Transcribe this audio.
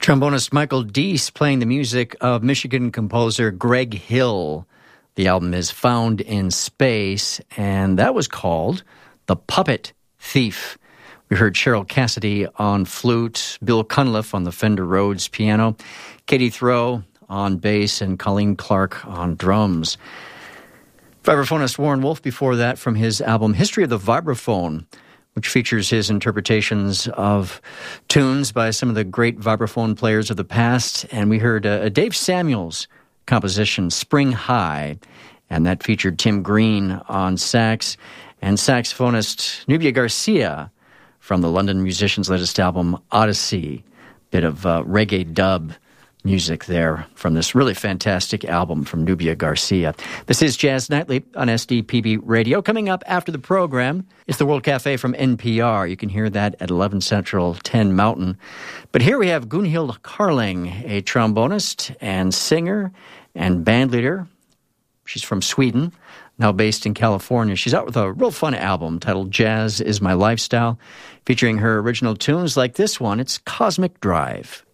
Trombonist Michael Deese playing the music of Michigan composer Greg Hill. The album is Found in Space, and that was called The Puppet Thief. We heard Cheryl Cassidy on flute, Bill Cunliffe on the Fender Rhodes piano, Katie Throw on bass, and Colleen Clark on drums. Vibraphonist Warren Wolf before that from his album History of the Vibraphone, which features his interpretations of tunes by some of the great vibraphone players of the past. And we heard a Dave Samuels composition, Spring High, and that featured Tim Green on sax and saxophonist Nubia Garcia from the London musicians' latest album, Odyssey. Bit of reggae dub music there from this really fantastic album from Nubia Garcia. This is Jazz Nightly on SDPB Radio. Coming up after the program is the World Cafe from NPR. You can hear that at 11 Central, 10 Mountain. But here we have Gunhild Carling, a trombonist and singer and bandleader. She's from Sweden, now based in California. She's out with a real fun album titled Jazz is My Lifestyle, featuring her original tunes like this one. It's Cosmic Drive.